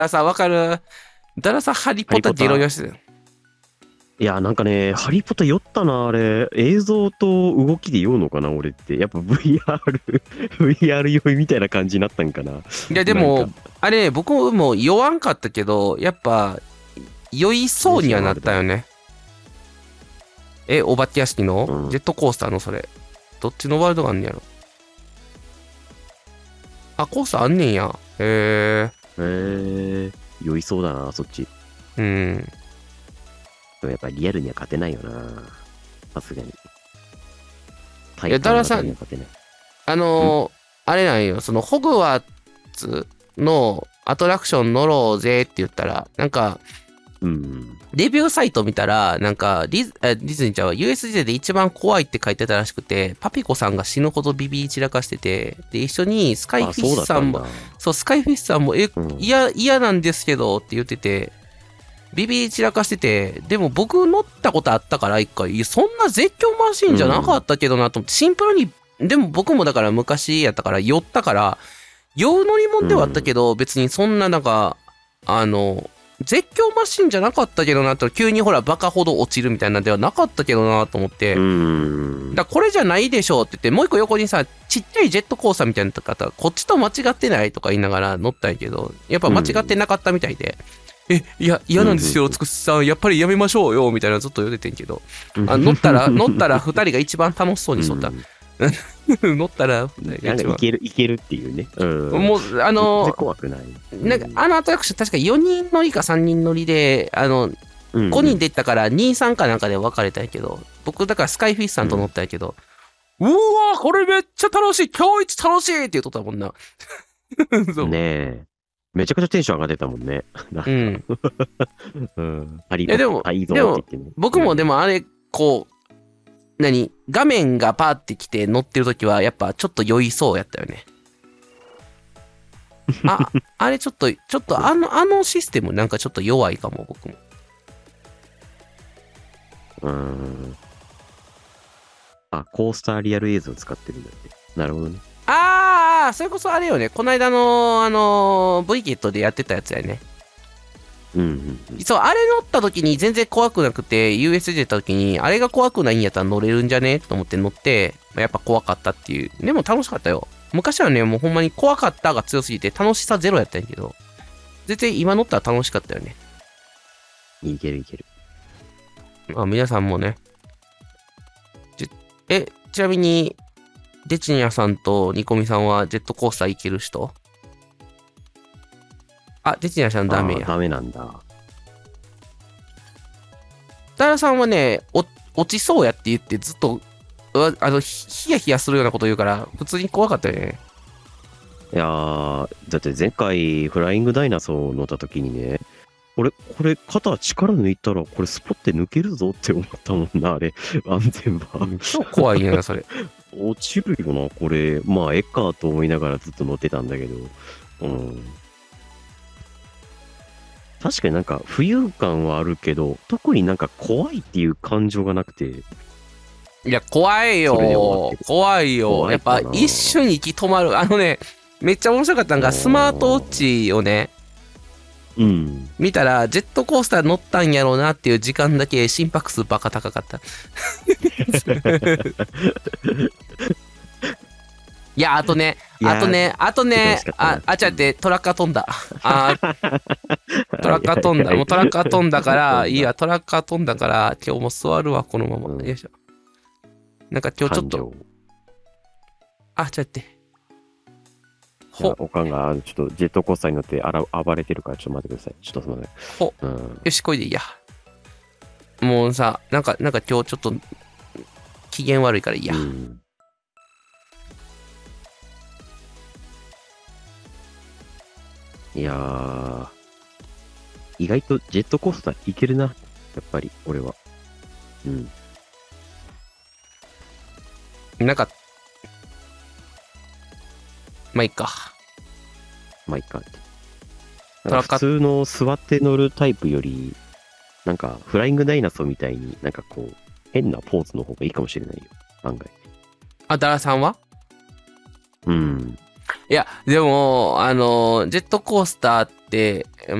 あ、さ、わかる。ダラさん、ハリーポッターっていろいろしてる。 いや、なんかね、ハリーポッター酔ったな、あれ。映像と動きで酔うのかな、俺って。やっぱ VR 酔いみたいな感じになったんかな。 いや、でも、あれ、僕も酔わんかったけど、やっぱ、酔いそうにはなったよね。お化け屋敷の、ジェットコースターのそれ。どっちのワールドがあんねやろ。あ、コースターあんねんや。へえ。酔いそうだな、そっち。 うん。 でもやっぱりリアルには勝てないよな。さすがに。 いや、ダラさん、あれなんよ、そのホグワーツのアトラクション乗ろうぜって言ったら、なんか、レビューサイト見たら、なんかディズニーちゃんは USJ で一番怖いって書いてたらしくて、パピコさんが死ぬほどビビり散らかしてて、で、一緒にスカイフィッシュさんも、そう、スカイフィッシュさんも、嫌なんですけどって言ってて、ビビり散らかしてて、でも僕乗ったことあったから一回、いや、そんな絶叫マシンじゃなかったけどなと思って、シンプルに、でも僕もだから昔やったから酔ったから、酔う乗り物ではあったけど、別にそんななんか、絶叫マシンじゃなかったけどなと、急にほらバカほど落ちるみたいなんではなかったけどなと思って、だこれじゃないでしょうって言って、もう一個横にさ、ちっちゃいジェットコースターみたいな方、こっちと間違ってないとか言いながら乗ったんやけど、やっぱ間違ってなかったみたいで、いや、嫌なんですよ、つくしさん、やっぱりやめましょうよ、みたいなずっと言うててんけど、乗ったら二人が一番楽しそうにしとった。乗ったらいけるっていうね。 もう怖くない。 なんかアトラクション確か4人乗りか3人乗りで5人で行ったから2、3かなんかで分かれたんやけど、僕だからスカイフィッシュさんと乗ったんやけど、うわこれめっちゃ楽しい、今日一楽しいって言っとったもんな。 そうねえ。めちゃくちゃテンション上がってたもんね。 いやでも僕もでもあれこう画面がパーってきて乗ってるときはやっぱちょっと酔いそうやったよね。あれちょっとあのシステムなんかちょっと弱いかも、僕も。 コースターリアル映像を使ってるんだって。なるほどね。 それこそあれよね。この間のV キットでやってたやつやね。そう、あれ乗った時に全然怖くなくて、USJ 行った時に、あれが怖くないんやったら乗れるんじゃねと思って乗って、やっぱ怖かったっていう。でも楽しかったよ。昔はね、もうほんまに怖かったが強すぎて楽しさゼロやったんやけど、全然今乗ったら楽しかったよね。 いける。 皆さんもね。ちなみに、デチニアさんとニコミさんはジェットコースター行ける人？デチニアさんダメや。 ダメなんだ。 ダラさんはね、落ちそうやって言ってずっと、ヒヤヒヤするようなこと言うから、普通に怖かったよね。 いやー、だって前回フライングダイナソー乗った時にね、これ肩力抜いたらこれスポって抜けるぞって思ったもんな、あれ。安全バー。 超怖いな、それ。 落ちるよな、これ。まあ、えっかと思いながらずっと乗ってたんだけど。確かになんか浮遊感はあるけど、特になんか怖いっていう感情がなくて。 いや、怖いよ。怖いよ。やっぱ一瞬息止まる。めっちゃ面白かったのが、スマートウォッチをね、見たら、ジェットコースター乗ったんやろうなっていう時間だけ心拍数バカ高かった。いや、あとね、違うって、トラッカー飛んだ。トラッカー飛んだ。もうトラッカー飛んだから、いいや、トラッカー飛んだから、今日も座るわ、このまま。よいしょ。なんか今日ちょっと。ちょっと待って。 おかんが、ちょっとジェットコースターに乗って暴れてるから、ちょっと待ってください。ちょっとすみません。 よし、こいでいいや。もうさ、なんか今日ちょっと、機嫌悪いからいいや。 いやー、意外とジェットコースターいけるな。やっぱり、俺は。 なんか、まあいいか。 普通の座って乗るタイプより、なんか、フライングダイナソーみたいになんかこう、変なポーズの方がいいかもしれないよ。案外。 ダラさんは？いや、でも、ジェットコースターって、